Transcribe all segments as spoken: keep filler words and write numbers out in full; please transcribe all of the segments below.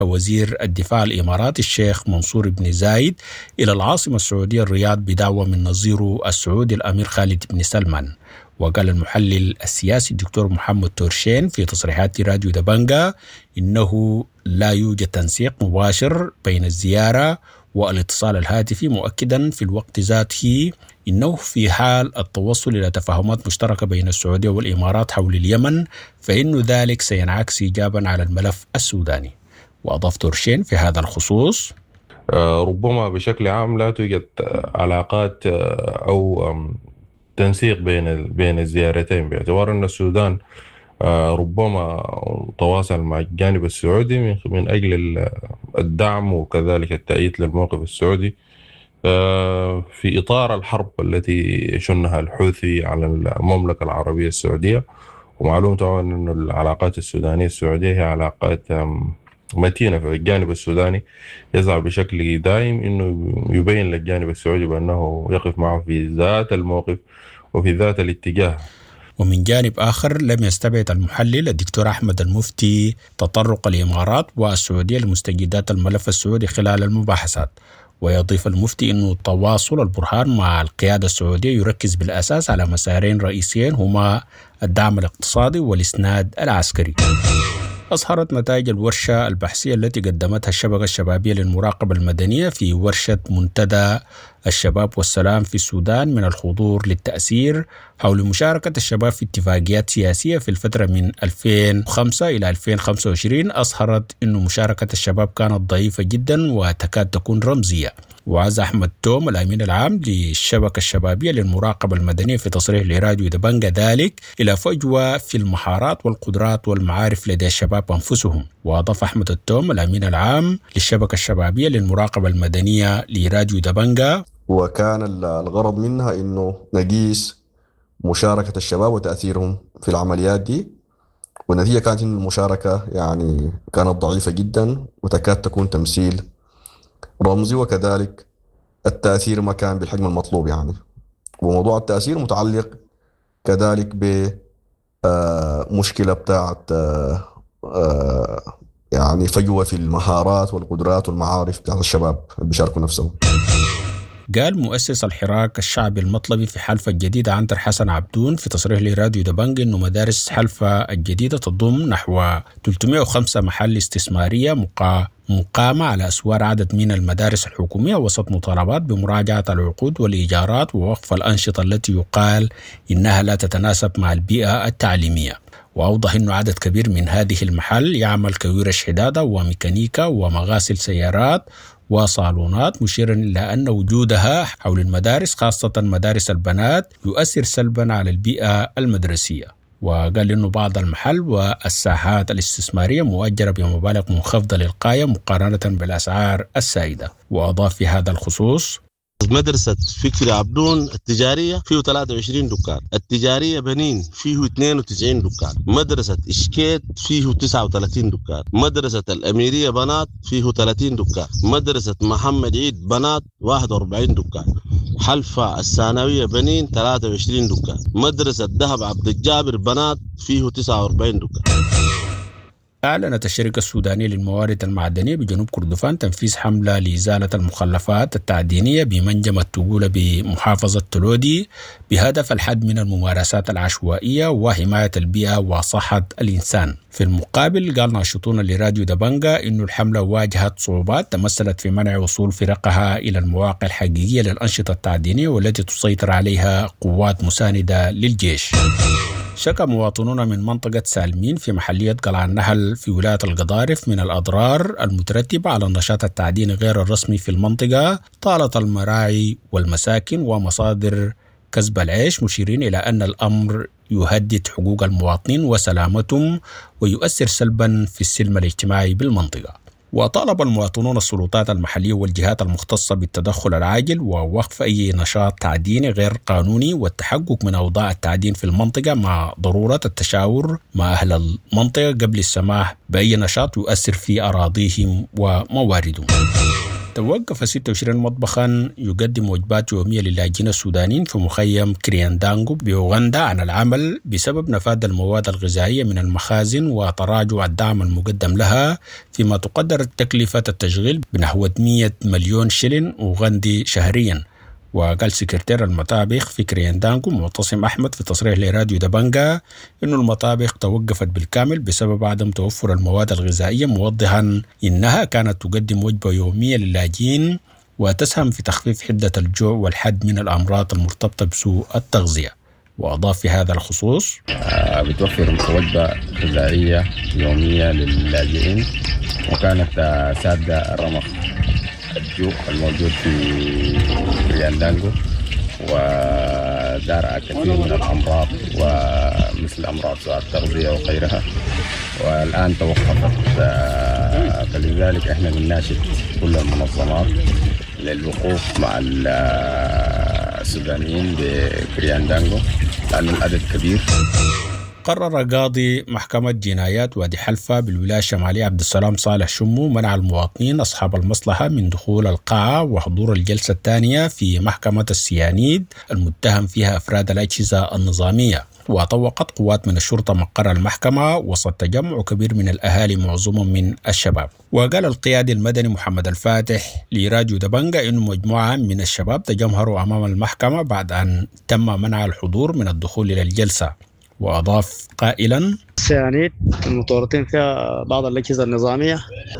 وزير الدفاع الإماراتي الشيخ منصور بن زايد إلى العاصمة السعودية الرياض بدعوة من نظيره السعودي الأمير خالد بن سلمان. وقال المحلل السياسي الدكتور محمد تورشين في تصريحات راديو دبنجا إنه لا يوجد تنسيق مباشر بين الزيارة والاتصال الهاتفي، مؤكدا في الوقت ذاته إنه في حال التوصل إلى تفاهمات مشتركة بين السعودية والإمارات حول اليمن فإن ذلك سينعكس إيجابا على الملف السوداني. وأضاف تورشين في هذا الخصوص: ربما بشكل عام لا توجد علاقات أو تنسيق بين بين الزيارتين، باعتبار أن السودان ربما تواصل مع الجانب السعودي من أجل الدعم وكذلك التأييد للموقف السعودي في إطار الحرب التي شنها الحوثي على المملكة العربية السعودية. ومعلوم طبعا أن العلاقات السودانية السعودية هي علاقات متينة، في الجانب السوداني يسعى بشكل دائم أنه يبين للجانب السعودي بأنه يقف معه في ذات الموقف وفي ذات الاتجاه. ومن جانب آخر لم يستبعد المحلل الدكتور أحمد المفتي تطرق الإمارات والسعودية لمستجدات الملف السعودي خلال المباحثات. ويضيف المفتي أن تواصل البرهان مع القيادة السعودية يركز بالأساس على مسارين رئيسيين هما الدعم الاقتصادي والإسناد العسكري. أظهرت نتائج الورشة البحثية التي قدمتها الشبكة الشبابية للمراقبة المدنية في ورشة منتدى الشباب والسلام في السودان من الحضور للتأثير حول مشاركة الشباب في اتفاقيات سياسية في الفترة من ألفين وخمسة إلى ألفين وخمسة وعشرين. أظهرت أن مشاركة الشباب كانت ضعيفة جدا وتكاد تكون رمزية. وعز أحمد توم الأمين العام للشبكة الشبابية للمراقبة المدنية في تصريح لراديو دبنجا ذلك إلى فجوة في المهارات والقدرات والمعارف لدى الشباب أنفسهم. وأضاف أحمد التوم الأمين العام للشبكة الشبابية للمراقبة المدنية لراديو دبنجا: وكان الغرض منها إنه نقيس مشاركة الشباب وتأثيرهم في العمليات دي، والنتيجة كانت إن المشاركة يعني كانت ضعيفة جدا وتكاد تكون تمثيل رمزي، وكذلك التأثير ما كان بالحجم المطلوب يعني. وموضوع التأثير متعلق كذلك بمشكلة بتاعت يعني فجوة في المهارات والقدرات والمعارف بتاعت الشباب اللي بيشاركوا نفسهم. قال مؤسس الحراك الشعبي المطلبي في حلفة الجديدة عنتر حسن عبدون في تصريح لراديو دبنج إنه مدارس حلفة الجديدة تضم نحو ثلاثمائة وخمسة محل استثمارية مقامة على أسوار عدد من المدارس الحكومية وسط مطالبات بمراجعة العقود والإيجارات ووقف الأنشطة التي يقال إنها لا تتناسب مع البيئة التعليمية. وأوضح أنه عدد كبير من هذه المحل يعمل كورش حدادة وميكانيكا ومغاسل سيارات وصالونات، مشيرا إلى أن وجودها حول المدارس خاصة مدارس البنات يؤثر سلبا على البيئة المدرسية. وقال إنه بعض المحل والساحات الاستثمارية مؤجرة بمبالغ منخفضة للغاية مقارنة بالأسعار السائدة. وأضاف في هذا الخصوص: مدرسة فكري عبدون التجارية فيه ثلاثة وعشرين دكان، التجارية بنين فيه اثنين وتسعين دكان، مدرسة إشكيت فيه تسعة وثلاثين دكان، مدرسة الأميرية بنات فيه ثلاثين دكان، مدرسة محمد عيد بنات واحد وأربعين دكان، حلفة الثانوية بنين ثلاثة وعشرين دكان، مدرسة دهب عبد الجابر بنات فيه تسعة وأربعين دكان. أعلنت الشركة السودانية للموارد المعدنية بجنوب كردفان تنفيذ حملة لإزالة المخلفات التعدينية بمنجم التقولة بمحافظة تلودي بهدف الحد من الممارسات العشوائية وحماية البيئة وصحة الإنسان. في المقابل قال ناشطون لراديو دبنجا إنه الحملة واجهت صعوبات تمثلت في منع وصول فرقها إلى المواقع الحقيقية للأنشطة التعدينية والتي تسيطر عليها قوات مساندة للجيش. شكى مواطنون من منطقة سالمين في محلية قلعة النحل في ولاية القضارف من الأضرار المترتبة على النشاط التعديني غير الرسمي في المنطقة طالة المراعي والمساكن ومصادر كسب العيش، مشيرين إلى أن الأمر يهدد حقوق المواطنين وسلامتهم ويؤثر سلبا في السلم الاجتماعي بالمنطقة. وطالب المواطنون السلطات المحلية والجهات المختصة بالتدخل العاجل ووقف أي نشاط تعديني غير قانوني والتحقق من أوضاع التعدين في المنطقة مع ضرورة التشاور مع أهل المنطقة قبل السماح بأي نشاط يؤثر في أراضيهم ومواردهم. توقف ستة وعشرين مطبخا يقدم وجبات يومية للاجئين السودانيين في مخيم كرياندانغو بأوغندا عن العمل بسبب نفاذ المواد الغذائية من المخازن وتراجع الدعم المقدم لها، فيما تقدر تكلفة التشغيل بنحو مئة مليون شلن أوغندي شهريا. وقال سكرتير المطابخ في كرياندانغو معتصم أحمد في تصريح لراديو دبنجا إنه المطابخ توقفت بالكامل بسبب عدم توفر المواد الغذائية، موضحا إنها كانت تقدم وجبة يومية للاجئين وتسهم في تخفيف حدة الجوع والحد من الأمراض المرتبطة بسوء التغذية. وأضاف في هذا الخصوص: آه بتوفر وجبة غذائية يومية للاجئين، وكانت آه سادة الرمق الجوع الموجود في كرياندانغو ودار كثير من الأمراض ومثل أمراض سوء التغذية وغيرها، والآن توقفت. فلذلك احنا بنناشد كل المنظمات للوقوف مع السودانيين بكرياندانغو لأن العدد كبير. قرر قاضي محكمة جنايات وادي حلفة بالولاية الشمالية عبد السلام صالح شمو منع المواطنين أصحاب المصلحة من دخول القاعة وحضور الجلسة الثانية في محكمة السيانيد المتهم فيها أفراد الأجهزة النظامية. وطوقت قوات من الشرطة مقر المحكمة وسط تجمع كبير من الأهالي معظمهم من الشباب. وقال القيادي المدني محمد الفاتح لراديو دبنجا إنه مجموعة من الشباب تجمهروا أمام المحكمة بعد أن تم منع الحضور من الدخول إلى الجلسة. وأضاف قائلا: السيانيد المتورطين فيها بعض الأجهزة النظامية،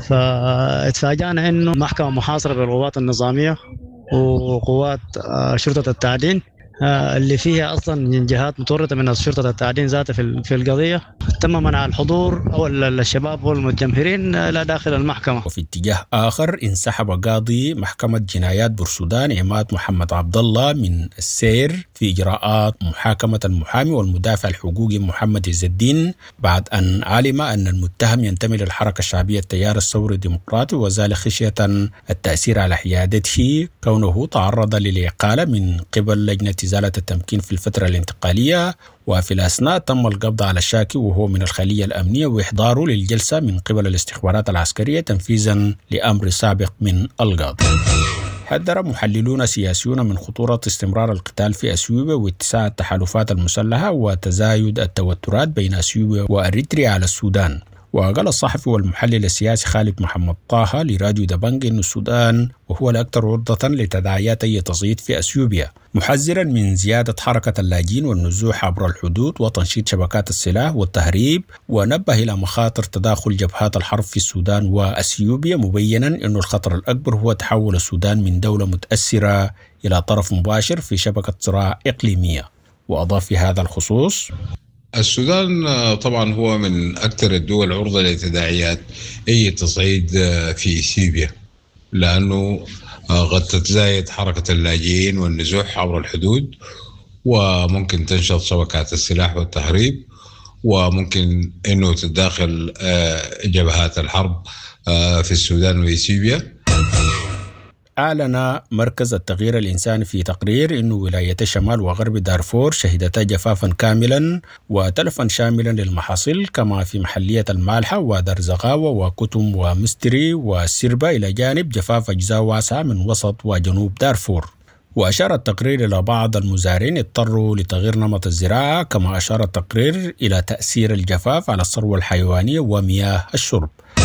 فاتفاجأنا إنه محكمة محاصرة بالقوات النظامية وقوات شرطة التعدين اللي فيها أصلا من جهات متورطة من شرطة التعدين ذاتها في القضية، تم منع الحضور أو الشباب والمتجمهرين لا داخل المحكمة. وفي اتجاه آخر انسحب قاضي محكمة جنايات بورسودان عماد محمد عبد الله من السير في إجراءات محاكمة المحامي والمدافع الحقوقي محمد عز الدين بعد أن علم أن المتهم ينتمي للحركة الشعبية التيار الثوري الديمقراطي، وذلك خشية التأثير على حيادته كونه تعرض للإقالة من قبل لجنة إزالة التمكين في الفترة الانتقالية. وفي الأثناء تم القبض على الشاكي وهو من الخلية الأمنية وإحضاره للجلسة من قبل الاستخبارات العسكرية تنفيذا لأمر سابق من القاضي. حذر محللون سياسيون من خطورة استمرار القتال في أثيوبيا واتساع التحالفات المسلحة وتزايد التوترات بين أثيوبيا وأريتريا على السودان. وقال الصحفي والمحلل السياسي خالد محمد طه لراديو دبنج إن السودان وهو الأكثر عرضة لتداعيات أي تصعيد في أثيوبيا، محذرا من زيادة حركة اللاجئين والنزوح عبر الحدود وتنشيط شبكات السلاح والتهريب، ونبه إلى مخاطر تداخل جبهات الحرب في السودان وأثيوبيا، مبينا أن الخطر الأكبر هو تحول السودان من دولة متأثرة إلى طرف مباشر في شبكة صراع إقليمية. وأضاف في هذا الخصوص: السودان طبعا هو من أكثر الدول عرضة لتداعيات أي تصعيد في إثيوبيا، لأنه قد تتزايد حركة اللاجئين والنزوح عبر الحدود، وممكن تنشط شبكات السلاح والتهريب، وممكن أنه تتداخل جبهات الحرب في السودان وإثيوبيا. أعلن مركز التغيير الإنساني في تقرير أن ولاية شمال وغرب دارفور شهدتا جفافا كاملا وتلفا شاملا للمحاصيل، كما في محلية المالحة ودرزغاوة وكتم ومستري والسربة، إلى جانب جفاف أجزاء واسعة من وسط وجنوب دارفور. وأشار التقرير إلى بعض المزارعين اضطروا لتغيير نمط الزراعة، كما أشار التقرير إلى تأثير الجفاف على الثروة الحيوانية ومياه الشرب.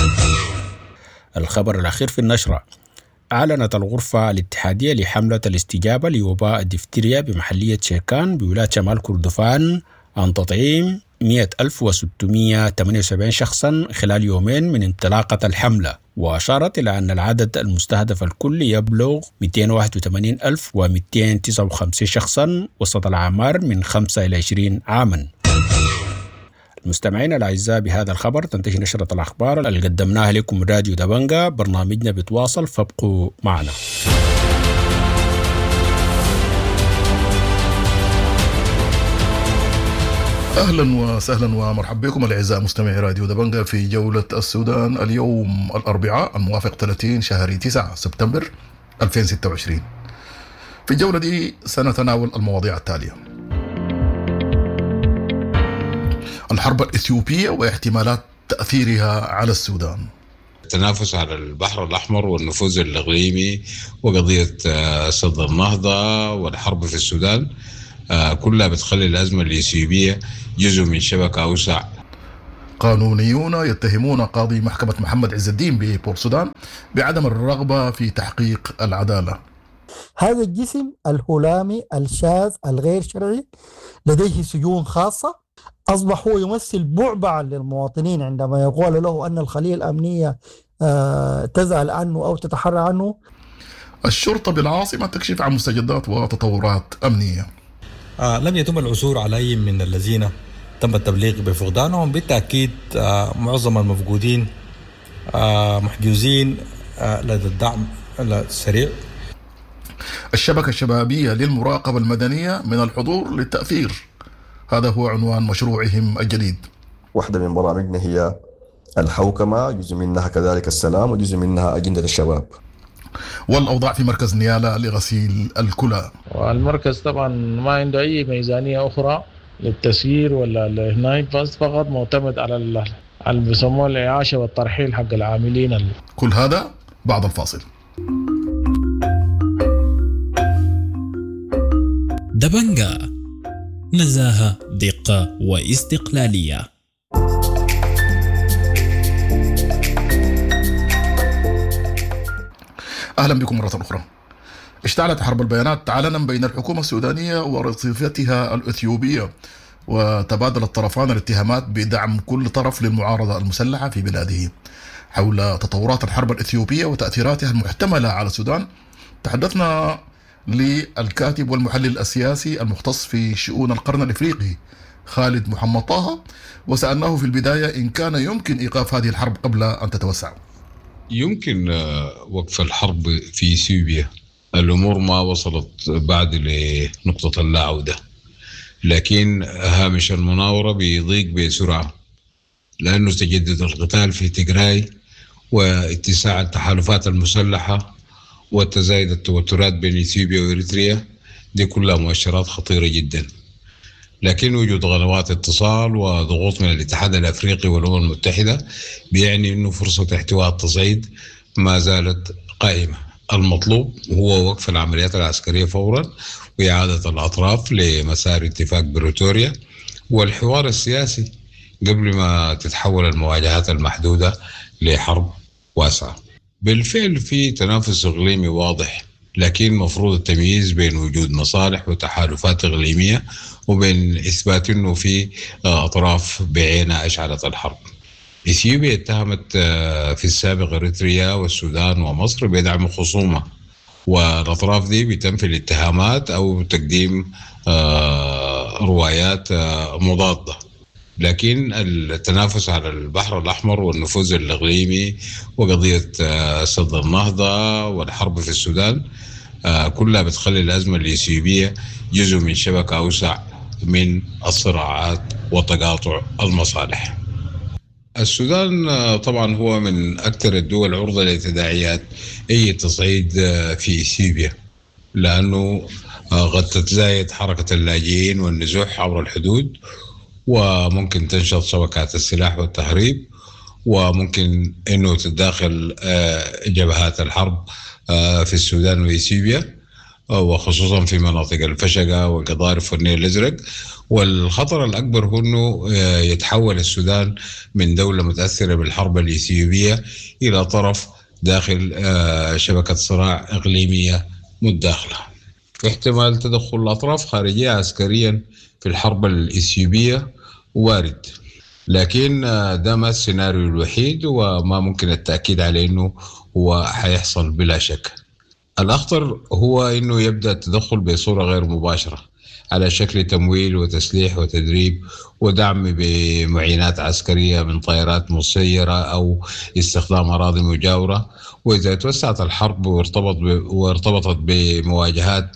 الخبر الأخير في النشرة: أعلنت الغرفة الاتحادية لحملة الاستجابة لوباء الدفتيريا بمحلية شيكان بولاية شمال كردفان عن تطعيم مئة ألف وستمئة وثمانية وسبعين شخصا خلال يومين من انطلاقة الحملة، وأشارت إلى أن العدد المستهدف الكلي يبلغ مئتين وواحد وثمانين ألف ومئتين وتسعة وخمسين شخصا وسط الأعمار من خمسة إلى عشرين عاما. مستمعينا الأعزاء، بهذا الخبر تنتهي نشرة الأخبار اللي قدمناها لكم راديو دبنجا. برنامجنا بتواصل، فابقوا معنا. أهلا وسهلا ومرحبا بكم الأعزاء مستمعي راديو دبنجا في جولة السودان اليوم الأربعاء الموافق ثلاثين شهر تسعة سبتمبر ألفين وستة وعشرين. في الجولة دي سنتناول المواضيع التالية: الحرب الإثيوبية واحتمالات تأثيرها على السودان، التنافس على البحر الأحمر والنفوذ الإقليمي وقضية سد النهضة والحرب في السودان كلها بتخلي الأزمة الإثيوبية جزء من شبكة أوسع. قانونيون يتهمون قاضي محكمة محمد عز الدين ببور السودان بعدم الرغبة في تحقيق العدالة. هذا الجسم الهلامي الشاذ الغير شرعي لديه سجون خاصة، أصبح هو يمثل بعبع للمواطنين عندما يقول له أن الخلية الأمنية تزعل عنه أو تتحرى عنه. الشرطة بالعاصمة تكشف عن مستجدات وتطورات أمنية. آه لم يتم العثور على أي من الذين تم التبليغ بفقدانهم. بالتأكيد آه معظم المفقودين آه محجوزين آه لدى الدعم السريع. الشبكة الشبابية للمراقبة المدنية من الحضور للتأثير، هذا هو عنوان مشروعهم الجديد. واحدة من برامجنا هي الحوكمة، جزء منها كذلك السلام، وجزء منها أجندة الشباب. والأوضاع في مركز نيالا لغسيل الكلى. والمركز طبعا ما عنده أي ميزانية أخرى للتسيير ولا لهناك، بس فقط معتمد على اللي بيسموه الإعاشة والترحيل حق العاملين. كل هذا بعد الفاصل. دبنجا، نزاهة، دقة واستقلالية. أهلا بكم مرة أخرى. اشتعلت حرب البيانات علنا بين الحكومة السودانية ورصيفتها الإثيوبية، وتبادل الطرفان الاتهامات بدعم كل طرف للمعارضة المسلحة في بلاده. حول تطورات الحرب الإثيوبية وتأثيراتها المحتملة على السودان تحدثنا للكاتب والمحلل السياسي المختص في شؤون القرن الإفريقي خالد محمد طه، وسألناه في البداية إن كان يمكن إيقاف هذه الحرب قبل أن تتوسع. يمكن وقف الحرب في إثيوبيا، الأمور ما وصلت بعد لنقطة اللا عودة، لكن هامش المناورة بيضيق بسرعة لأنه تجدد القتال في تيغراي واتساع التحالفات المسلحة وتزايد التوترات بين إثيوبيا وإريتريا، دي كلها مؤشرات خطيرة جدا. لكن وجود قنوات اتصال وضغوط من الاتحاد الأفريقي والأمم المتحدة بيعني أنه فرصة احتواء التصعيد ما زالت قائمة. المطلوب هو وقف العمليات العسكرية فورا وإعادة الأطراف لمسار اتفاق بريتوريا والحوار السياسي قبل ما تتحول المواجهات المحدودة لحرب واسعة. بالفعل في تنافس إقليمي واضح، لكن مفروض التمييز بين وجود مصالح وتحالفات إقليمية وبين إثبات أنه في أطراف بعينها أشعلت الحرب. إثيوبيا اتهمت في السابق إريتريا والسودان ومصر بدعم خصومة، والأطراف دي بتنفي الاتهامات أو تقديم روايات مضادة. لكن التنافس على البحر الأحمر والنفوذ الإقليمي وقضية سد النهضة والحرب في السودان كلها بتخلي الأزمة الإثيوبية جزء من شبكة أوسع من الصراعات وتقاطع المصالح. السودان طبعا هو من أكثر الدول عرضة لتداعيات أي تصعيد في إثيوبيا، لأنه قد تتزايد حركة اللاجئين والنزوح عبر الحدود، وممكن تنشط شبكات السلاح والتهريب، وممكن أنه تتداخل جبهات الحرب في السودان وإثيوبيا، وخصوصا في مناطق الفشقة والقضارف والنيل الأزرق. والخطر الأكبر هو أنه يتحول السودان من دولة متأثرة بالحرب الإثيوبية إلى طرف داخل شبكة صراع إقليمية متداخلة. في احتمال تدخل الأطراف خارجية عسكريا في الحرب الإثيوبية وارد، لكن ده ما السيناريو الوحيد وما ممكن التأكيد عليه أنه هو حيحصل بلا شك. الأخطر هو أنه يبدأ التدخل بصورة غير مباشرة على شكل تمويل وتسليح وتدريب ودعم بمعينات عسكرية من طائرات مسيرة أو استخدام أراضي مجاورة. وإذا توسعت الحرب وارتبط وارتبطت بمواجهات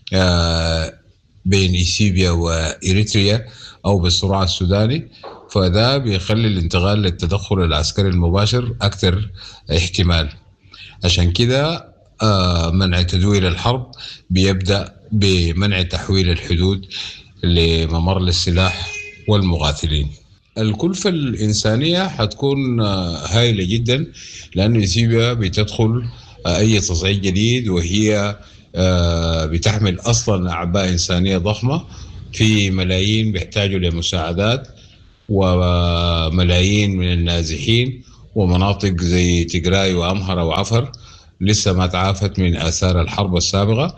بين إثيوبيا وإريتريا أو بالصراع السوداني، فده بيخلي الانتقال للتدخل العسكري المباشر أكثر احتمال. عشان كده منع تدوير الحرب بيبدأ بمنع تحويل الحدود لممر للسلاح والمقاتلين. الكلفة الإنسانية حتكون هائلة جدا، لأنه إثيوبيا بتدخل أي تصعيد جديد وهي بتحمل أصلا أعباء إنسانية ضخمة، في ملايين بيحتاجوا لمساعدات وملايين من النازحين، ومناطق زي تجراي وأمهر وعفر لسه ما تعافت من آثار الحرب السابقة.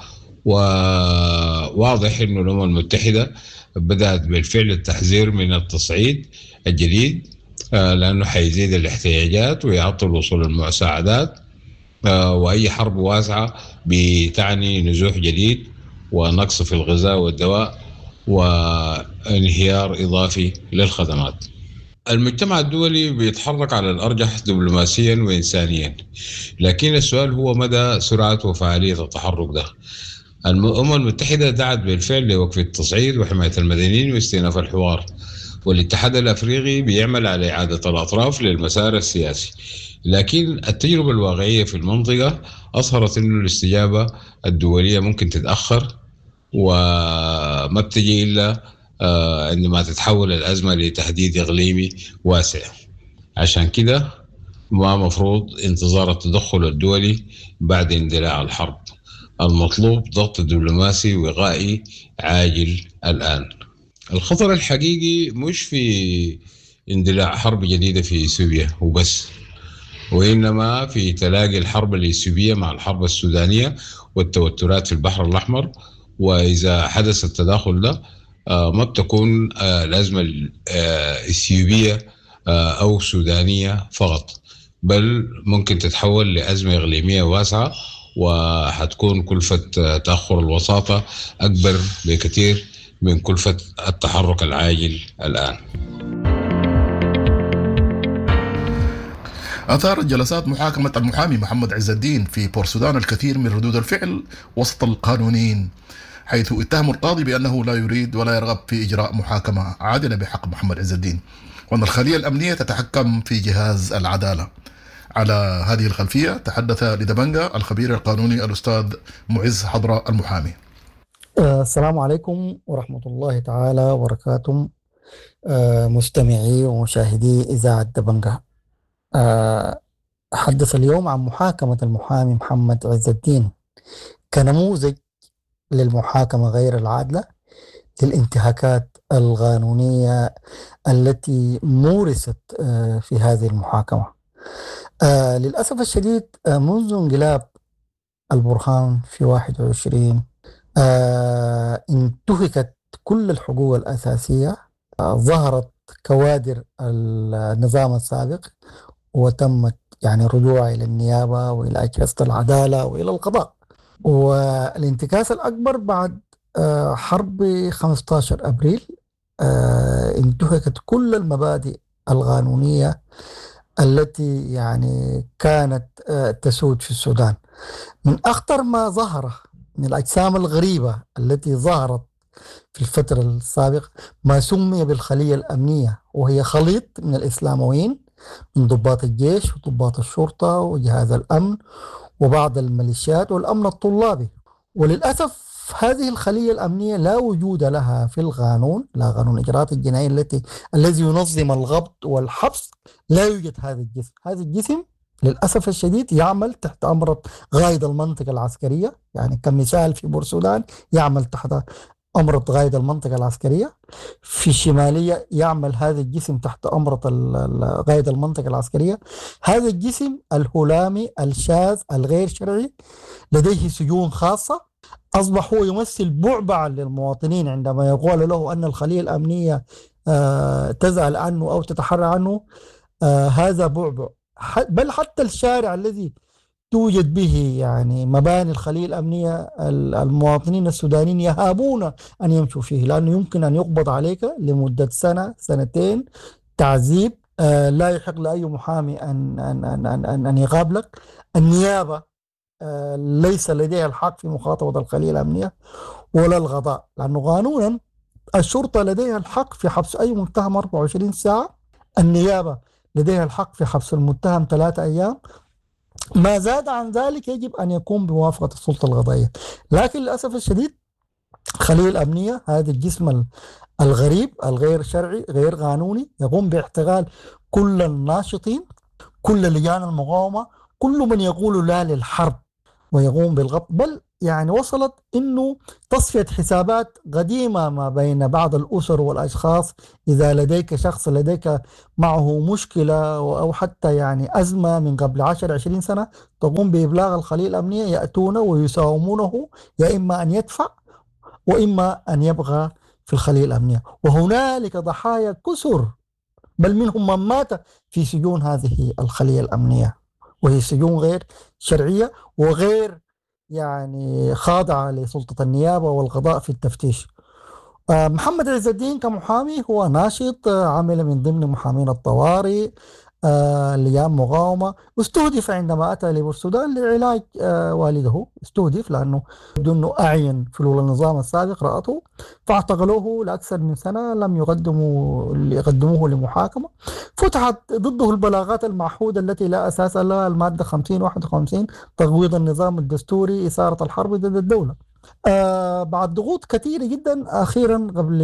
وواضح أن الأمم المتحدة بدأت بالفعل التحذير من التصعيد الجديد، لأنه حيزيد الاحتياجات ويعطل وصول المساعدات، وأي حرب واسعة بتعني نزوح جديد ونقص في الغذاء والدواء وانهيار إضافي للخدمات. المجتمع الدولي بيتحرك على الأرجح دبلوماسيا وإنسانيا، لكن السؤال هو مدى سرعة وفعالية التحرك ده. الأمم المتحدة دعت بالفعل لوقف التصعيد وحماية المدنيين واستئناف الحوار، والاتحاد الأفريقي بيعمل على إعادة الأطراف للمسار السياسي، لكن التجربة الواقعية في المنطقة أظهرت أن الاستجابة الدولية ممكن تتأخر وما بتجي إلا عندما تتحول الأزمة لتهديد إقليمي واسع. عشان كده ما مفروض انتظار التدخل الدولي بعد اندلاع الحرب، المطلوب ضغط دبلوماسي وقائي عاجل الآن. الخطر الحقيقي مش في اندلاع حرب جديدة في إثيوبيا وبس، وإنما في تلاقي الحرب الإثيوبية مع الحرب السودانية والتوترات في البحر الأحمر. وإذا حدث التداخل ده ما بتكون الأزمة الإثيوبية أو سودانية فقط، بل ممكن تتحول لأزمة إقليمية واسعة، وحتكون كلفة تأخر الوساطة أكبر بكثير من كلفة التحرك العاجل الآن. أثارت جلسات محاكمة المحامي محمد عز الدين في بورسودان الكثير من ردود الفعل وسط القانونيين، حيث اتهم القاضي بأنه لا يريد ولا يرغب في إجراء محاكمة عادلة بحق محمد عز الدين، وأن الخلية الأمنية تتحكم في جهاز العدالة. على هذه الخلفية تحدث لدبنجة الخبير القانوني الأستاذ معز حضرة المحامي. السلام عليكم ورحمة الله تعالى وبركاته، مستمعي ومشاهدي إذاعة دبنجة. أحدث اليوم عن محاكمة المحامي محمد عز الدين كنموذج للمحاكمة غير العادلة للانتهاكات القانونية التي مورست في هذه المحاكمة. للأسف الشديد منذ انقلاب البرهان في واحد وعشرين انتهكت كل الحقوق الأساسية، ظهرت كوادر النظام السابق وتمت يعني رجوع إلى النيابة وإلى أجهزة العدالة وإلى القضاء. والانتكاس الأكبر بعد حرب خمسة عشر أبريل انتهكت كل المبادئ القانونية التي يعني كانت تسود في السودان. من أخطر ما ظهر من الأجسام الغريبة التي ظهرت في الفترة السابقة ما سمي بالخلية الأمنية، وهي خليط من الإسلامويين من ضباط الجيش وضباط الشرطة وجهاز الأمن وبعض الميليشيات والأمن الطلابي. وللأسف هذه الخلية الأمنية لا وجود لها في القانون، لا قانون إجراءات الجنائية التي الذي ينظم الضبط والحبس، لا يوجد هذا الجسم. هذا الجسم للأسف الشديد يعمل تحت أمر قائد المنطقة العسكرية، يعني كمثال في بورسودان يعمل تحت أمر قائد المنطقة العسكرية، في الشمالية يعمل هذا الجسم تحت أمر قائد المنطقة العسكرية. هذا الجسم الهلامي الشاذ الغير شرعي لديه سجون خاصة، أصبح هو يمثل بعبعا للمواطنين عندما يقول له أن الخلية الأمنية تزعل عنه أو تتحرى عنه. هذا بعبع، بل حتى الشارع الذي توجد به يعني مباني الخلية الأمنية المواطنين السودانيين يهابون أن يمشوا فيه، لأنه يمكن أن يقبض عليك لمدة سنة سنتين تعذيب، لا يحق لأي محامي أن, أن, أن, أن, أن يقابلك. النيابة ليس لديها الحق في مخاطبة الخلية الأمنية ولا القضاء، لأنه قانونا الشرطة لديها الحق في حبس أي متهم أربعة وعشرين ساعة، النيابة لديها الحق في حبس المتهم ثلاثة أيام، ما زاد عن ذلك يجب أن يكون بموافقة السلطة القضائية. لكن للأسف الشديد الخلية الأمنية هذا الجسم الغريب الغير شرعي غير قانوني يقوم باحتغال كل الناشطين، كل لجان المقاومة، كل من يقول لا للحرب ويقوم بالغض، بل يعني وصلت انه تصفية حسابات قديمة ما بين بعض الأسر والأشخاص. إذا لديك شخص لديك معه مشكلة أو حتى يعني أزمة من قبل عشر عشرين سنة تقوم بإبلاغ الخلية الأمنية، يأتون ويساومونه، يا إما أن يدفع وإما أن يبغى في الخلية الأمنية. وهنالك ضحايا كثر، بل منهم من مات في سجون هذه الخلية الأمنية، وهي سجون غير شرعية وغير يعني خاضعة لسلطة النيابة والقضاء في التفتيش. محمد عز الدين كمحامي هو ناشط، عمل من ضمن محامين الطوارئ، لجان مقاومة، استهدف عندما أتى لبورسودان لعلاج والده، استهدف لأنه يبدو أنه أعين فلول النظام السابق رأته، فاعتقلوه لأكثر من سنة، لم يقدموا يقدموه لمحاكمة. فتحت ضده البلاغات المعهودة التي لا أساس لها، المادة خمسين واحد وخمسين تقويض النظام الدستوري، إثارة الحرب ضد الدولة. آه بعد ضغوط كثيرة جدا أخيرا قبل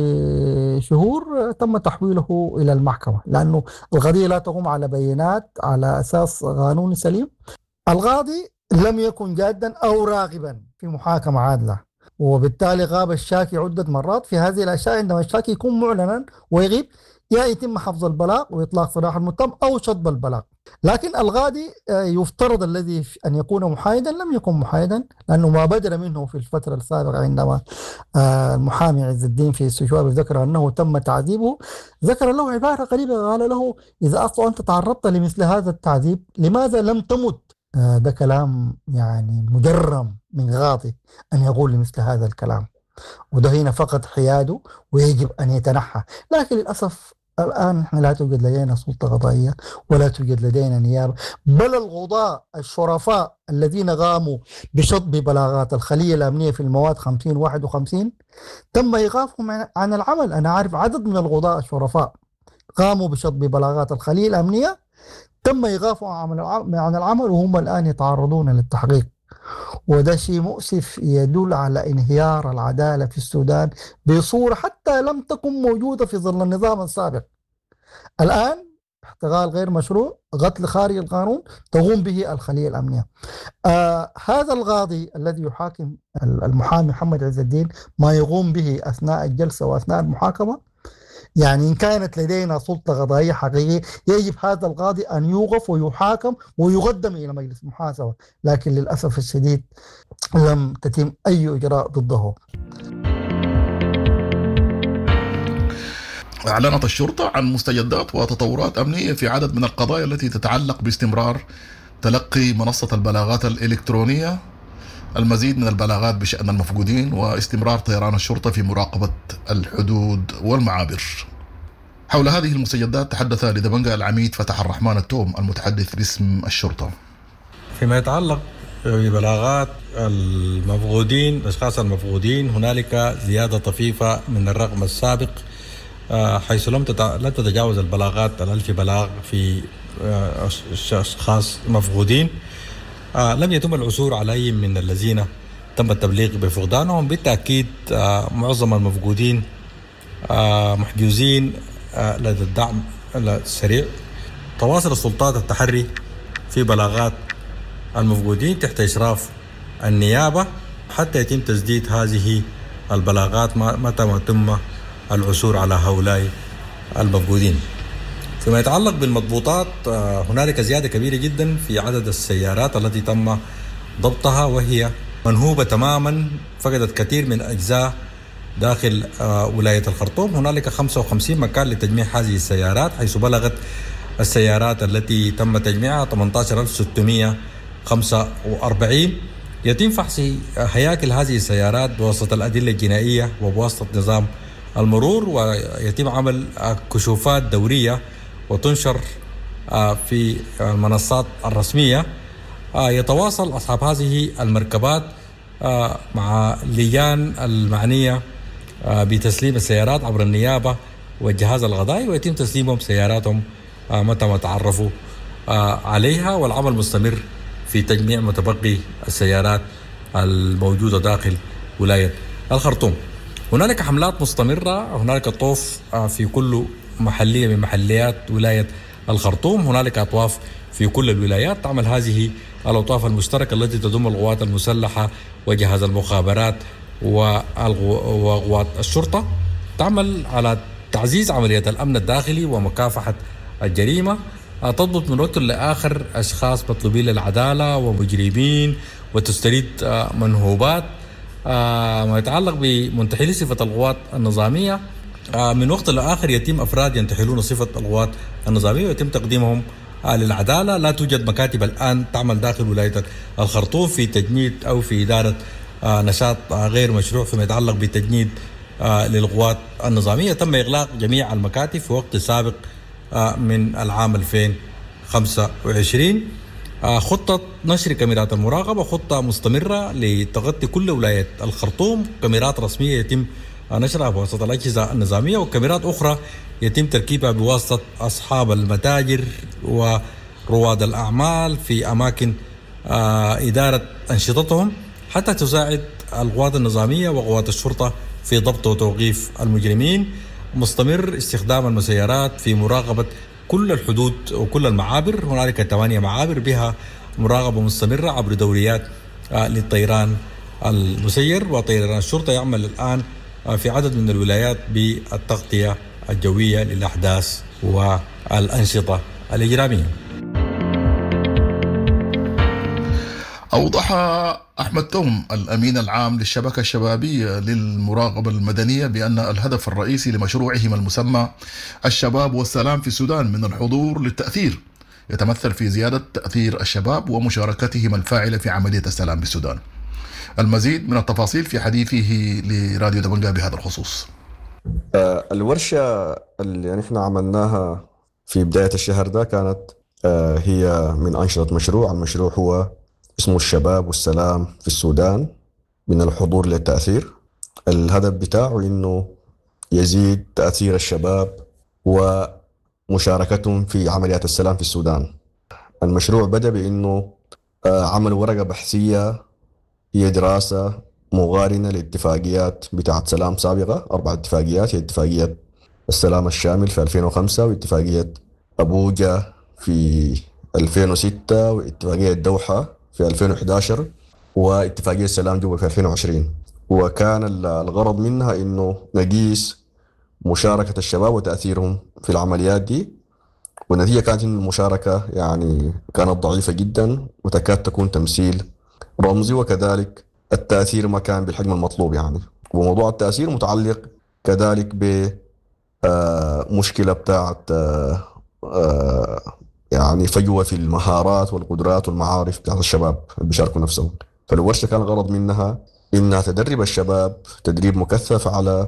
شهور تم تحويله إلى المحكمة، لأنه القضية لا تقوم على بيانات على أساس قانوني سليم. القاضي لم يكن جادا أو راغبا في محاكمة عادلة، وبالتالي غاب الشاكي عدة مرات. في هذه الأشياء عندما الشاكي يكون معلنا ويغيب، يا يتم حفظ البلاغ وإطلاق سراح المتهم أو شطب البلاغ. لكن القاضي يفترض الذي أن يكون محايدا لم يكن محايدا، لأنه ما بدر منه في الفترة السابقة عندما المحامي عز الدين في استجوابه ذكر أنه تم تعذيبه، ذكر له عبارة قريبة، قال له إذا أصلا أنت تعرضت لمثل هذا التعذيب لماذا لم تمت؟ ده كلام يعني مجرم من قاضي أن يقول لمثل هذا الكلام، وده هنا فقط حياده ويجب أن يتنحى. لكن للأسف الآن نحن لا توجد لدينا سلطة قضائية ولا توجد لدينا نيابة، بل القضاة الشرفاء الذين قاموا بشطب بلاغات الخلية الأمنية في المواد خمسين واحد وخمسين تم إيقافهم عن العمل. أنا عارف عدد من القضاة الشرفاء قاموا بشطب بلاغات الخلية الأمنية تم إيقافهم عن العمل وهم الآن يتعرضون للتحقيق، وده شيء مؤسف يدل على انهيار العدالة في السودان بصورة حتى لم تكن موجودة في ظل النظام السابق. الآن احتغال غير مشروع، قتل خارج القانون تقوم به الخلية الأمنية. آه هذا القاضي الذي يحاكم المحامي محمد عز الدين ما يقوم به أثناء الجلسة وأثناء المحاكمة، يعني إن كانت لدينا سلطة قضائية حقيقية يجب هذا القاضي أن يوقف ويحاكم ويقدم إلى مجلس محاسبة، لكن للأسف الشديد لم تتم أي إجراء ضده. أعلنت الشرطة عن مستجدات وتطورات أمنية في عدد من القضايا التي تتعلق باستمرار تلقي منصة البلاغات الإلكترونية، المزيد من البلاغات بشأن المفقودين، واستمرار طيران الشرطة في مراقبة الحدود والمعابر. حول هذه المستجدات تحدث لدبنجة العميد فتح الرحمن التوم المتحدث باسم الشرطة. فيما يتعلق ببلاغات المفقودين الأشخاص المفقودين هنالك زيادة طفيفة من الرقم السابق، حيث لم تتجاوز البلاغات الألف بلاغ في أشخاص مفقودين. آه لم يتم العثور على أي من الذين تم التبليغ بفقدانهم. بالتأكيد آه معظم المفقودين آه محجوزين آه لدى الدعم السريع. تواصل السلطات التحري في بلاغات المفقودين تحت إشراف النيابة حتى يتم تسديد هذه البلاغات متى ما تم العثور على هؤلاء المفقودين. فيما يتعلق بالمضبوطات هنالك زيادة كبيرة جدا في عدد السيارات التي تم ضبطها، وهي منهوبة تماما، فقدت كثير من أجزاء داخل ولاية الخرطوم. هنالك خمسة وخمسين مكان لتجميع هذه السيارات، حيث بلغت السيارات التي تم تجميعها ثمانية عشر ألف وستمائة وخمسة وأربعين. يتم فحص هياكل هذه السيارات بواسطة الأدلة الجنائية وبواسطة نظام المرور، ويتم عمل كشوفات دورية وتنشر في المنصات الرسمية. يتواصل أصحاب هذه المركبات مع اللجان المعنية بتسليم السيارات عبر النيابة والجهاز القضائي، ويتم تسليمهم سياراتهم متى ما تعرفوا عليها، والعمل مستمر في تجميع متبقي السيارات الموجودة داخل ولاية الخرطوم. هنالك حملات مستمرة، هنالك طوف في كل محلية من محليات ولاية الخرطوم، هنالك أطواف في كل الولايات. تعمل هذه الأطواف المشتركة التي تضم القوات المسلحة وجهاز المخابرات وقوات الشرطة، تعمل على تعزيز عملية الأمن الداخلي ومكافحة الجريمة، تضبط من وقت لآخر أشخاص مطلوبين للعدالة ومجرمين وتستريد منهوبات. ما يتعلق بمنتحلي صفة القوات النظامية، من وقت لآخر يتم أفراد ينتحلون صفة القوات النظامية ويتم تقديمهم للعدالة. لا توجد مكاتب الآن تعمل داخل ولاية الخرطوم في تجنيد أو في إدارة نشاط غير مشروع فيما يتعلق بتجنيد للقوات النظامية. تم إغلاق جميع المكاتب في وقت سابق من العام ألفين وخمسة وعشرين. خطة نشر كاميرات المراقبة خطة مستمرة لتغطي كل ولاية الخرطوم، كاميرات رسمية يتم نشرها بواسطة الأجهزة النظامية، وكاميرات أخرى يتم تركيبها بواسطة أصحاب المتاجر ورواد الأعمال في أماكن إدارة أنشطتهم، حتى تساعد القوات النظامية وقوات الشرطة في ضبط وتوقيف المجرمين. مستمر استخدام المسيرات في مراقبة كل الحدود وكل المعابر. هنالك ثمانية معابر بها مراقبة مستمرة عبر دوريات للطيران المسير، وطيران الشرطة يعمل الآن في عدد من الولايات بالتغطية الجوية للأحداث والأنشطة الإجرامية. أوضح أحمد توم الأمين العام للشبكة الشبابية للمراقبة المدنية بأن الهدف الرئيسي لمشروعهم المسمى الشباب والسلام في السودان من الحضور للتأثير يتمثل في زيادة تأثير الشباب ومشاركتهم الفاعلة في عملية السلام بالسودان. المزيد من التفاصيل في حديثه لراديو دبنجا بهذا الخصوص. الورشة اللي نحن عملناها في بداية الشهر ده كانت هي من أنشطة مشروع. المشروع هو اسمه الشباب والسلام في السودان من الحضور للتأثير. الهدف بتاعه إنه يزيد تأثير الشباب ومشاركتهم في عمليات السلام في السودان. المشروع بدأ بإنه عمل ورقة بحثية هي دراسة مقارنة لاتفاقيات بتاعت سلام سابقة، أربع اتفاقيات، هي اتفاقية السلام الشامل في ألفين وخمسة، واتفاقية أبوجا في ألفين وستة، واتفاقية دوحة في ألفين وإحدى عشر، واتفاقية سلام جوبا في ألفين وعشرين. وكان الغرض منها إنه نقيس مشاركة الشباب وتأثيرهم في العمليات دي، والنتيجة كانت إن المشاركة يعني كانت ضعيفة جدا وتكاد تكون تمثيل رمزي، وكذلك التأثير ما كان بالحجم المطلوب يعني. وموضوع التأثير متعلق كذلك بمشكلة بتاعت يعني فجوة في المهارات والقدرات والمعارف بتاعت الشباب اللي بيشاركوا نفسهم. فالورشة كان الغرض منها إنها تدرب الشباب تدريب مكثف على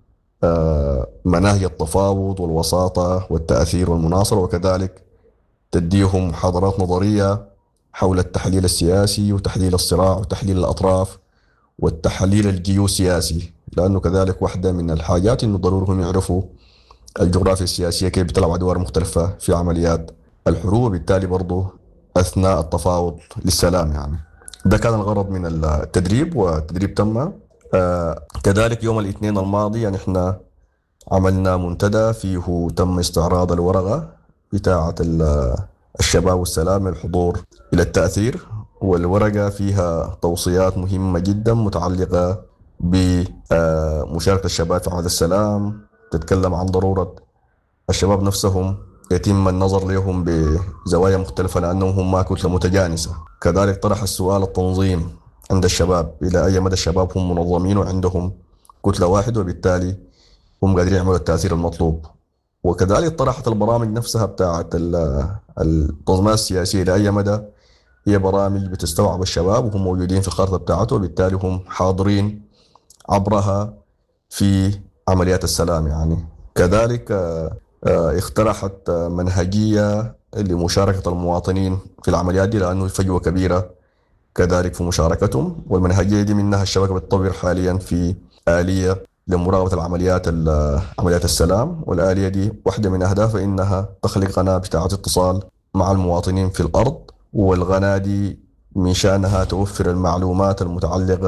مناهج التفاوض والوساطة والتأثير والمناصرة، وكذلك تديهم محاضرات نظرية حول التحليل السياسي وتحليل الصراع وتحليل الأطراف والتحليل الجيوسياسي، لأنه كذلك واحدة من الحاجات إنه ضروري هم يعرفوا الجغرافيا السياسية كيف بتلعب أدوار مختلفة في عمليات الحروب، وبالتالي برضو أثناء التفاوض للسلام يعني. ده كان الغرض من التدريب، والتدريب تم. آه كذلك يوم الاثنين الماضي يعني احنا عملنا منتدى فيه تم استعراض الورقة بتاعة الشباب والسلام الحضور إلى التأثير، والورقة فيها توصيات مهمة جدا متعلقة بمشاركة الشباب في عملية السلام. تتكلم عن ضرورة الشباب نفسهم يتم النظر لهم بزوايا مختلفة لأنهم هم ما كتلة متجانسة. كذلك طرح السؤال التنظيم عند الشباب، إلى أي مدى الشباب هم منظمين وعندهم كتلة واحدة وبالتالي هم قادرين يعملوا التأثير المطلوب. وكذلك طرحت البرامج نفسها بتاعت التنظيمات السياسية إلى أي مدى هي برامج بتستوعب الشباب وهم موجودين في الخارطة بتاعته، وبالتالي هم حاضرين عبرها في عمليات السلام يعني. كذلك اقترحت منهجية لمشاركة المواطنين في العمليات دي لأنه فجوة كبيرة كذلك في مشاركتهم، والمنهجية دي منها الشبكة بتطور حاليا في آلية لمراقبة العمليات عمليات السلام، والآلية دي واحدة من أهدافها إنها تخلق قناة بتاعة اتصال مع المواطنين في الأرض، والقناة دي من شأنها توفر المعلومات المتعلقة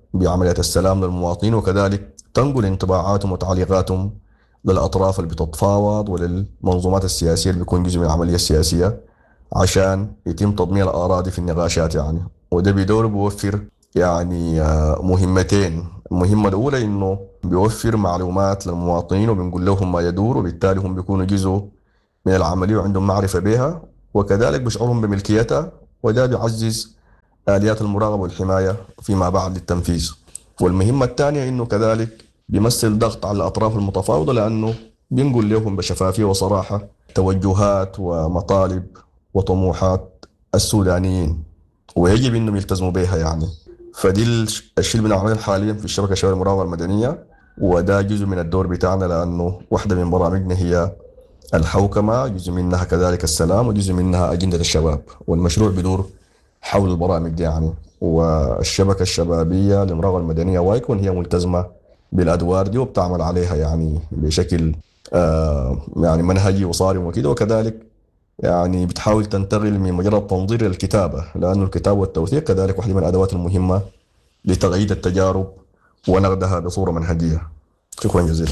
بعملية السلام للمواطنين، وكذلك تنقل انطباعاتهم وتعليقاتهم للأطراف اللي بتتفاوض وللمنظومات السياسية اللي بيكون جزء من العملية السياسية عشان يتم تضمين الأراضي في النقاشات يعني. وده بدور بيوفر يعني مهمتين. المهمة الأولى إنه بيوفر معلومات للمواطنين وبنقول لهم ما يدور، وبالتالي هم بيكونوا جزء من العملية وعندهم معرفة بها، وكذلك بيشعرهم بملكيتها، وده بيعزز آليات المراقبة والحماية فيما بعد للتنفيذ. والمهمة الثانية إنه كذلك بيمثل ضغط على الأطراف المتفاوضة، لأنه بنقول لهم بشفافية وصراحة توجهات ومطالب وطموحات السودانيين ويجب إنهم يلتزموا بها يعني. فدي الشيء اللي بنعمله حاليا في الشبكة الشباب المراقبة المدنية، وده جزء من الدور بتاعنا، لأنه واحدة من برامجنا هي الحوكمة، جزء منها كذلك السلام، وجزء منها أجندة الشباب، والمشروع بدور حول البرامج دي يعني. والشبكة الشبابية للمراقبة المدنية وايكون هي ملتزمة بالأدوار دي وبتعمل عليها يعني بشكل آه يعني منهجي وصارم وكده، وكذلك يعني بتحاول تنتقل من مجرد تنظير للكتابة، لأنه الكتابة والتوثيق كذلك واحدة من الأدوات المهمة لتغيير التجارب ونقدها بصورة منهجية. شكرا جزيلا.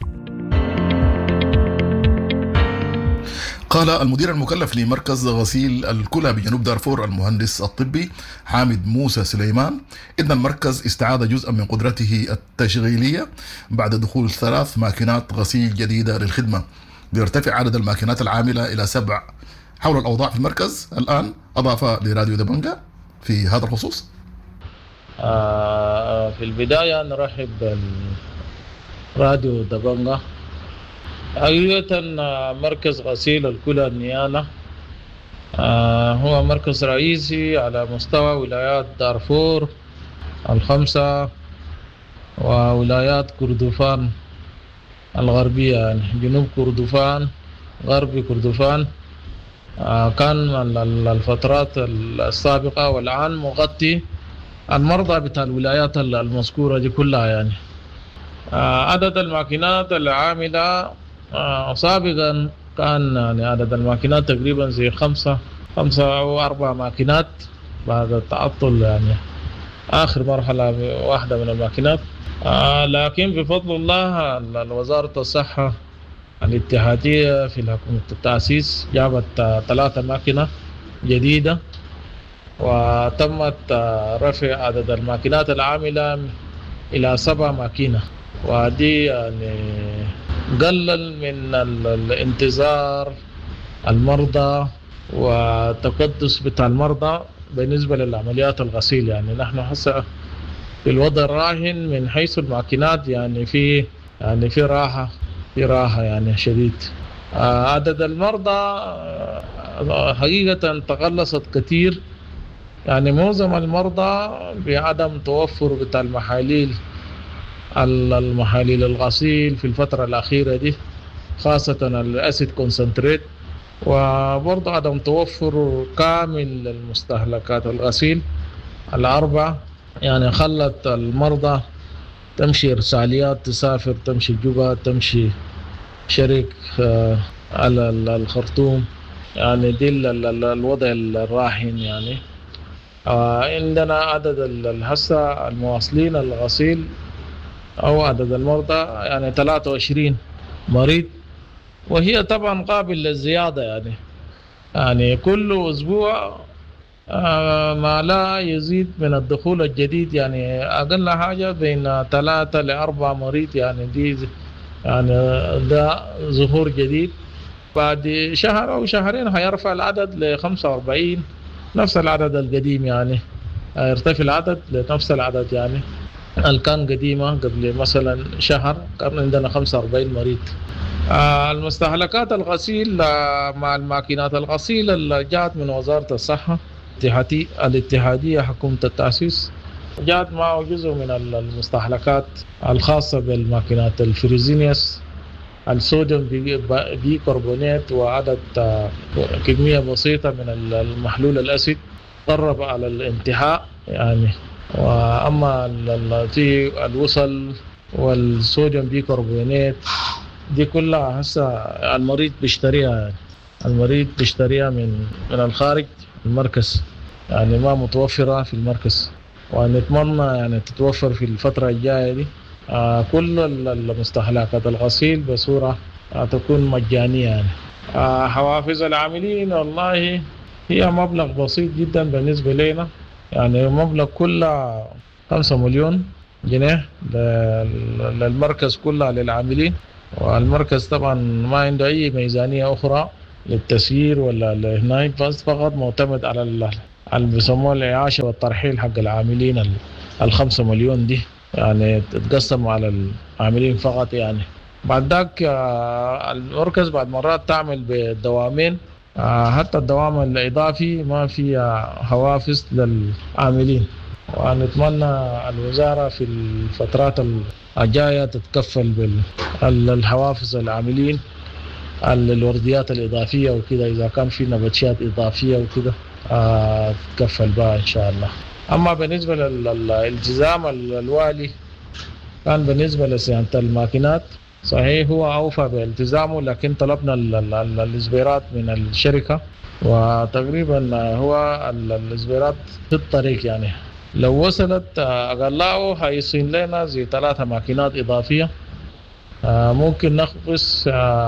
قال المدير المكلف لمركز غسيل الكلى بجنوب دارفور المهندس الطبي حامد موسى سليمان إن المركز استعاد جزءا من قدرته التشغيلية بعد دخول ثلاث ماكينات غسيل جديدة للخدمة، ليرتفع عدد الماكينات العاملة إلى سبع. حول الأوضاع في المركز الآن أضاف لراديو دبنجة في هذا الخصوص. آه في البداية نرحب براديو دبنجة. حقيقة مركز غسيل الكلى النيانة آه هو مركز رئيسي على مستوى ولايات دارفور الخمسة وولايات كردفان الغربية، يعني جنوب كردفان غرب كردفان. آه كان الفترات السابقة والآن مغطي المرضى بتاع الولايات المذكورة دي كلها يعني. آه عدد الماكينات العاملة آه سابقا كان يعني عدد الماكينات تقريبا زي خمسة خمسة أو أربع ماكينات بعد التعطل يعني آخر مرحلة واحدة من الماكينات. آه لكن بفضل الله وزارة الصحة الاتحادية في حكومة التأسيس جابت آه ثلاثة ماكينة جديدة، وتمت آه رفع عدد الماكينات العاملة إلى سبع ماكينة، ودي يعني قلل من الانتظار المرضى وتقدس بتاع المرضى بالنسبة للعمليات الغسيل. يعني نحن هسه في الوضع الراهن من حيث الماكينات يعني في يعني في راحة في راحة يعني شديد. عدد المرضى حقيقة تقلصت كثير، يعني معظم المرضى بعدم توفر بتاع المحاليل المحاليل الغسيل في الفترة الأخيرة دي، خاصة الأسيد كونسنتريت، وبرضه عدم توفر كامل المستهلكات الغسيل الأربعة، يعني خلت المرضى تمشي إرساليات، تسافر تمشي جوبا، تمشي شريك على الخرطوم، يعني دي الوضع الراهن يعني. عندنا عدد هسه المواصلين الغسيل أو عدد المرضى يعني ثلاثة وعشرين مريض، وهي طبعا قابل للزيادة يعني يعني كل أسبوع ما لا يزيد من الدخول الجديد، يعني أقل حاجة بين ثلاثة لأربعة مريض، يعني دي يعني ده ظهور جديد. بعد شهر أو شهرين هيرفع العدد لخمسة وأربعين، نفس العدد القديم يعني يرتفع العدد لنفس العدد يعني اللي كان قديمة قبل مثلا شهر كان عندنا خمسة وأربعين مريض. آه المستهلكات الغسيل آه مع الماكينات الغسيل اللي جاءت من وزارة الصحة الاتحادية حكومة التأسيس، جاءت معه جزء من المستهلكات الخاصة بالماكينات الفريزينيوس، الصوديوم بيكربونات، وعدد آه كمية بسيطة من المحلول الأسيد قرب على الانتهاء يعني. وأما في الوصل والصوديوم بيكربونات دي كلها هسه المريض بيشتريها يعني. المريض بيشتريها من من الخارج المركز، يعني ما متوفرة في المركز. ونتمنى يعني تتوفر في الفترة الجاية دي آه كل المستهلكات الغسيل بصورة آه تكون مجانية يعني. آه حوافز العاملين والله هي مبلغ بسيط جدا بالنسبة لنا، يعني مبلغ كله خمسة مليون جنيه للمركز كله للعاملين، والمركز طبعا ما عنده أي ميزانية أخرى للتسيير ولا لهناك، بس فقط معتمد على اللي بيسموه الإعاشة والترحيل حق العاملين الخمسة مليون دي، يعني تتقسم على العاملين فقط. يعني بعد ذاك المركز بعد مرات تعمل بالدوامين، حتى الدوام الإضافي ما فيها حوافز للعاملين، ونتمنى الوزارة في الفترات الجاية تتكفل بالحوافز العاملين، الورديات الإضافية وكذا، إذا كان في نباتشات إضافية وكذا آه تتكفل بها إن شاء الله. أما بالنسبة للالتزام الوالي كان بالنسبة لصيانة الماكينات صحيح هو أوفى بالتزامه، لكن طلبنا الإصبيرات من الشركة، وتقريبا هو الإصبيرات في الطريق، يعني لو وصلت أقلعه هيصين لنا زي ثلاثة ماكينات إضافية، ممكن نخبص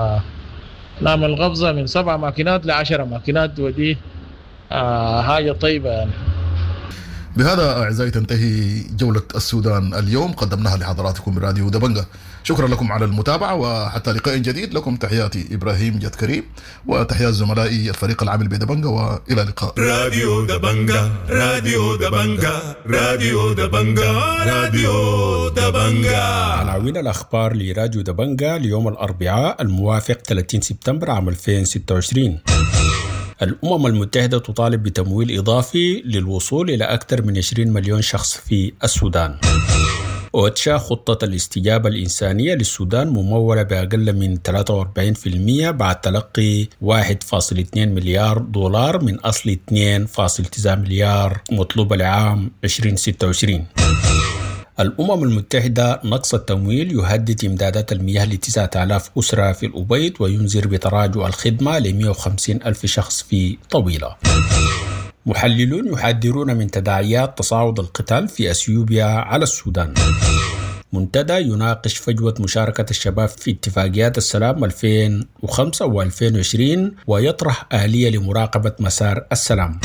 نعمل غبزة من سبع ماكينات لعشرة ماكينات، ودي حاجة طيبة يعني. بهذا أعزائي تنتهي جولة السودان اليوم، قدمناها لحضراتكم براديو دبنجة. شكرا لكم على المتابعة، وحتى لقاء جديد. لكم تحياتي إبراهيم جد كريم، وتحيات زملائي الفريق العامل بدبنجة، وإلى اللقاء. راديو دبنجة، راديو دبنجة، راديو دبنجة، راديو دبنجة. عناوين الأخبار لراديو دبنجة ليوم الأربعاء الموافق ثلاثين سبتمبر عام ألفين وستة وعشرين. الأمم المتحدة تطالب بتمويل إضافي للوصول إلى أكثر من عشرين مليون شخص في السودان. أوتشا خطة الاستجابة الإنسانية للسودان ممولة بأقل من ثلاثة وأربعين بالمئة بعد تلقي واحد فاصلة اثنين مليار دولار من أصل اثنين فاصلة تسعة مليار مطلوبة لعام ألفين وستة وعشرين. الأمم المتحدة نقص التمويل يهدد إمدادات المياه لتسعة آلاف أسرة في الأبيض، وينذر بتراجع الخدمة لمئة وخمسين ألف شخص في طويلة. محللون يحذرون من تداعيات تصاعد القتال في أثيوبيا على السودان. منتدى يناقش فجوة مشاركة الشباب في اتفاقيات السلام ألفين وخمسة وألفين وعشرين، ويطرح آلية لمراقبة مسار السلام.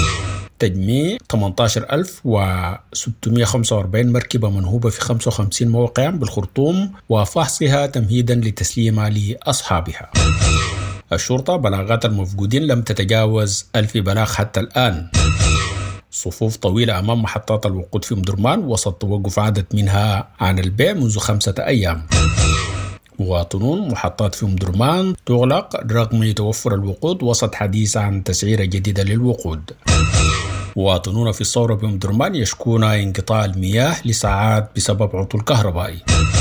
تجميع ثمانية عشر ألف وستمئة وخمسة وأربعين مركبة منهوبة في خمسة وخمسين موقعا بالخرطوم، وفحصها تمهيدا لتسليمها لأصحابها. الشرطة بلاغات المفقودين لم تتجاوز ألف بلاغ حتى الآن. صفوف طويلة أمام محطات الوقود في مدرمان وسط توقف عدد منها عن البيع منذ خمسة أيام. مواطنون محطات في مدرمان تغلق رغم توفر الوقود وسط حديث عن تسعيرة جديدة للوقود. مواطنون في الثورة بمدرمان يشكون انقطاع المياه لساعات بسبب عطل كهربائي.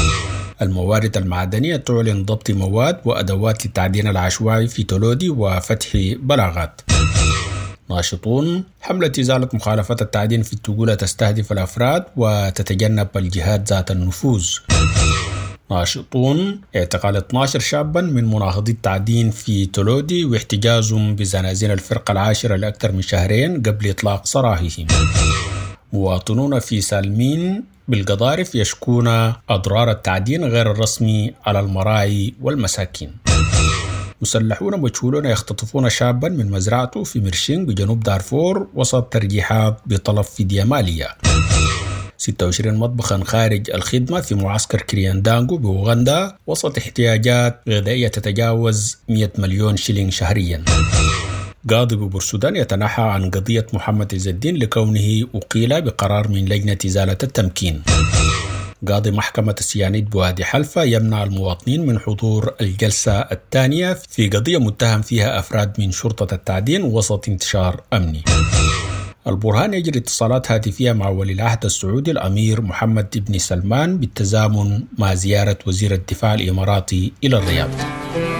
الموارد المعدنية تعلن ضبط مواد وأدوات للتعدين العشوائي في تولودي وفتح بلاغات. ناشطون حملة إزالة مخالفات التعدين في التجولة تستهدف الأفراد وتتجنب الجهات ذات النفوذ. ناشطون اعتقال اثني عشر شابا من مناهضي التعدين في تولودي واحتجازهم بزنازين الفرقة العاشرة لأكثر من شهرين قبل إطلاق سراحهم. مواطنون في سالمين بالقضارف يشكون أضرار التعدين غير الرسمي على المراعي والمساكين. مسلحون مجهولون يختطفون شابا من مزرعته في مرشين بجنوب دارفور وسط ترجيحات بطلب فدية مالية. ستة وعشرين مطبخا خارج الخدمة في معسكر كرياندانغو بأوغندا وسط احتياجات غذائية تتجاوز مئة مليون شيلين شهريا. قاضي ببورسودان يتنحى عن قضية محمد عز الدين لكونه أقيل بقرار من لجنة إزالة التمكين. قاضي محكمة السيانيد بوادي حلفة يمنع المواطنين من حضور الجلسة الثانية في قضية متهم فيها أفراد من شرطة التعدين وسط انتشار أمني. البرهان يجري اتصالات هاتفية مع ولي العهد السعودي الأمير محمد بن سلمان بالتزامن مع زيارة وزير الدفاع الإماراتي إلى الرياض.